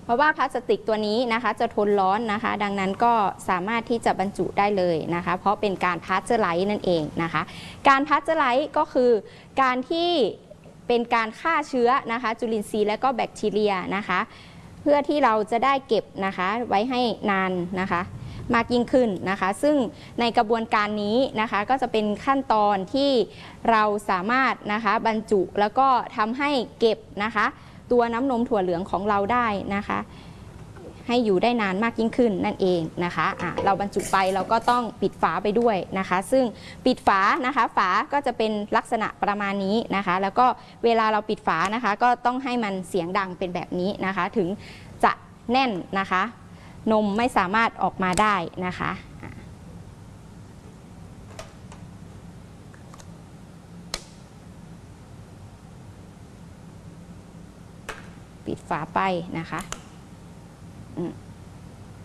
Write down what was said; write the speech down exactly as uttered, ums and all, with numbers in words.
เพราะว่าพลาสติกตัวนี้นะคะจะทนร้อนนะคะดังนั้นก็สามารถที่จะบรรจุได้เลยนะคะเพราะเป็นการพาสเจอร์ไลซ์นั่นเองนะคะการพาสเจอร์ไลซ์ก็คือการที่เป็นการฆ่าเชื้อนะคะจุลินทรีย์และก็แบคทีเรียนะคะเพื่อที่เราจะได้เก็บนะคะไว้ให้นานนะคะมากยิ่งขึ้นนะคะซึ่งในกระบวนการนี้นะคะก็จะเป็นขั้นตอนที่เราสามารถนะคะบรรจุแล้วก็ทำให้เก็บนะคะตัวน้ำนมถั่วเหลืองของเราได้นะคะให้อยู่ได้นานมากยิ่งขึ้นนั่นเองนะคะะเราบรรจุไปเราก็ต้องปิดฝาไปด้วยนะคะซึ่งปิดฝานะคะฝาก็จะเป็นลักษณะประมาณนี้นะคะแล้วก็เวลาเราปิดฝานะคะก็ต้องให้มันเสียงดังเป็นแบบนี้นะคะถึงจะแน่นนะคะนมไม่สามารถออกมาได้นะคะปิดฝาไปนะคะอืม